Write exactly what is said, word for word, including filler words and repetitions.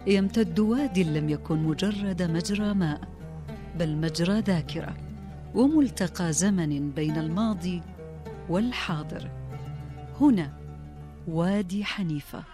يمتد وادي لم يكن مجرد مجرى ماء، بل مجرى ذاكرة وملتقى زمن بين الماضي والحاضر. هنا وادي حنيفة.